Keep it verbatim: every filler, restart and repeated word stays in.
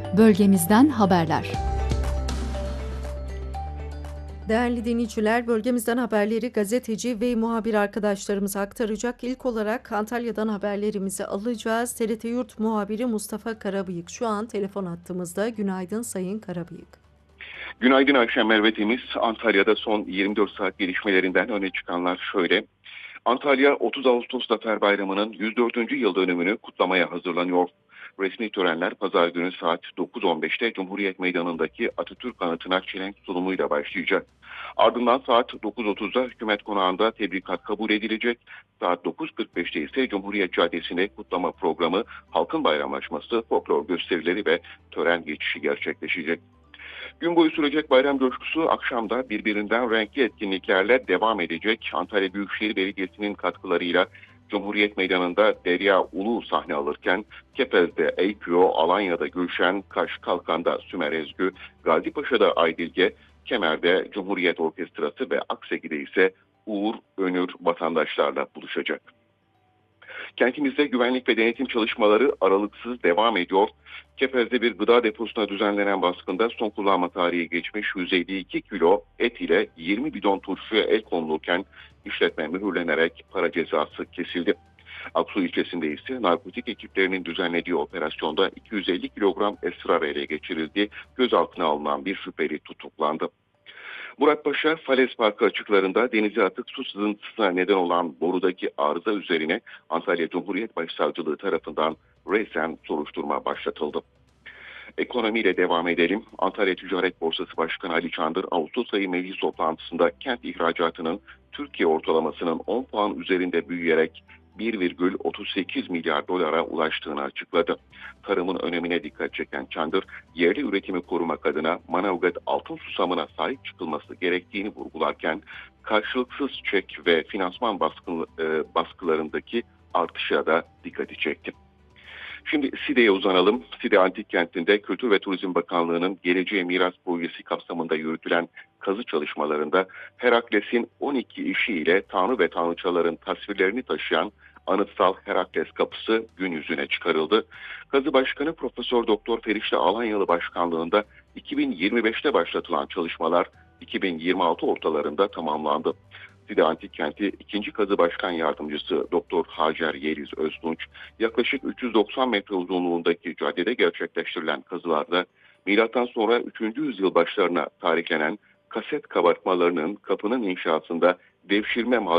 Bölgemizden haberler. Değerli dinleyiciler, bölgemizden haberleri gazeteci ve muhabir arkadaşlarımız aktaracak. İlk olarak Antalya'dan haberlerimizi alacağız. T R T Yurt muhabiri Mustafa Karabıyık şu an telefon hattımızda. Günaydın Sayın Karabıyık. Günaydın Ayşe Merve Temiz. Antalya'da son yirmi dört saat gelişmelerinden öne çıkanlar şöyle. Antalya otuz Ağustos Zafer Bayramı'nın yüz dördüncü yıl dönümünü kutlamaya hazırlanıyor. Resmi törenler pazar günü saat dokuz on beşte Cumhuriyet Meydanı'ndaki Atatürk Anıtı'na çelenk sunumuyla başlayacak. Ardından saat dokuz otuzda Hükümet Konağı'nda tebrikat kabul edilecek. Saat dokuz kırk beşte ise Cumhuriyet Caddesi'nde kutlama programı, halkın bayramlaşması, folklor gösterileri ve tören geçişi gerçekleşecek. Gün boyu sürecek bayram coşkusu akşamda birbirinden renkli etkinliklerle devam edecek. Antalya Büyükşehir Belediyesi'nin katkılarıyla Cumhuriyet Meydanı'nda Derya Ulu sahne alırken Kepez'de Eyküo, Alanya'da Gülşen, Kaş Kalkan'da Sümer Ezgü, Gazipaşa'da Aydilge, Kemer'de Cumhuriyet Orkestrası ve Akseki'de ise Uğur Önür vatandaşlarla buluşacak. Kentimizde güvenlik ve denetim çalışmaları aralıksız devam ediyor. Kepez'de bir gıda deposuna düzenlenen baskında son kullanma tarihi geçmiş yüz elli iki kilo et ile yirmi bidon turşuya el konulurken işletme mühürlenerek para cezası kesildi. Aksu ilçesinde ise narkotik ekiplerinin düzenlediği operasyonda iki yüz elli kilogram esrar ele geçirildi. Gözaltına alınan bir şüpheli tutuklandı. Muratpaşa Falez Parkı açıklarında denize atık su sızıntısına neden olan borudaki arıza üzerine Antalya Cumhuriyet Başsavcılığı tarafından resen soruşturma başlatıldı. Ekonomiyle devam edelim. Antalya Ticaret Borsası Başkanı Ali Çandır, Ağustos ayı meclis toplantısında kent ihracatının Türkiye ortalamasının on puan üzerinde büyüyerek bir virgül otuz sekiz milyar dolara ulaştığını açıkladı. Tarımın önemine dikkat çeken Çandır, yerli üretimi korumak adına Manavgat altın susamına sahip çıkılması gerektiğini vurgularken, karşılıksız çek ve finansman baskı, e, baskılarındaki artışa da dikkati çekti. Şimdi Side'ye uzanalım. Side Antik Kenti'nde Kültür ve Turizm Bakanlığı'nın Geleceğe Miras Projesi kapsamında yürütülen kazı çalışmalarında Herakles'in on iki işiyle tanrı ve tanrıçaların tasvirlerini taşıyan anıtsal Herakles Kapısı gün yüzüne çıkarıldı. Kazı Başkanı Profesör Doktor Ferişte Alanyalı başkanlığında iki bin yirmi beşte başlatılan çalışmalar iki bin yirmi altı ortalarında tamamlandı. Side Antik Kenti ikinci Kazı Başkan Yardımcısı Doktor Hacer Yeliz Öztunç, yaklaşık üç yüz doksan metre uzunluğundaki caddede gerçekleştirilen kazılarda milattan sonra üçüncü yüzyıl başlarına tarihlenen kaset kabartmalarının kapının inşasında devşirme malzemesi